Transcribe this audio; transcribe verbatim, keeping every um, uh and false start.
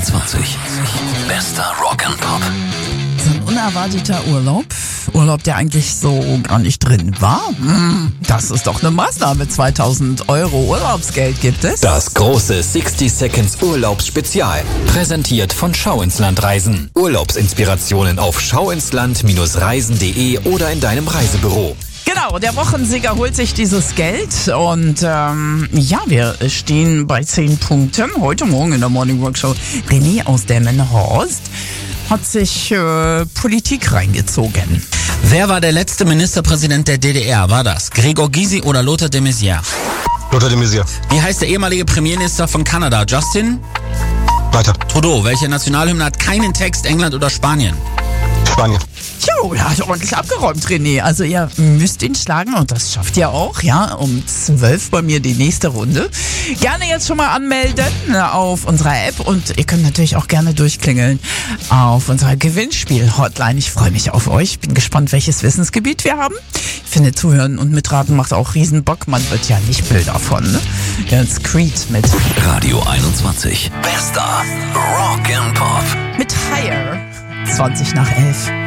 einundzwanzig. Bester Rock'n'Pop. So ein unerwarteter Urlaub. Urlaub, der eigentlich so gar nicht drin war. Das ist doch eine Maßnahme. zweitausend Euro Urlaubsgeld gibt es. Das große sixty Seconds Urlaubsspezial. Präsentiert von Schau ins Land Reisen. Urlaubsinspirationen auf schauinsland reisen punkt de oder in deinem Reisebüro. Genau, der Wochensieger holt sich dieses Geld und ähm, ja, wir stehen bei zehn Punkten. Heute Morgen in der Morning Rock Show René aus Delmenhorst hat sich äh, Politik reingezogen. Wer war der letzte Ministerpräsident der D D R? War das Gregor Gysi oder Lothar de Maizière? Lothar de Maizière. Wie heißt der ehemalige Premierminister von Kanada? Justin? Weiter. Trudeau. Welche Nationalhymne hat keinen Text? England oder Spanien? Spanien. Jo, er hat ordentlich abgeräumt, René. Also ihr müsst ihn schlagen und das schafft ihr auch, ja. Um zwölf bei mir die nächste Runde. Gerne jetzt schon mal anmelden auf unserer App und ihr könnt natürlich auch gerne durchklingeln auf unserer Gewinnspiel-Hotline. Ich freue mich auf euch. Bin gespannt, welches Wissensgebiet wir haben. Ich finde, Zuhören und Mitraten macht auch riesen Bock. Man wird ja nicht blöd davon, ne? Jetzt Creed mit Radio einundzwanzig. Bester Rock'n'Pop. mit Higher. zwanzig nach elf.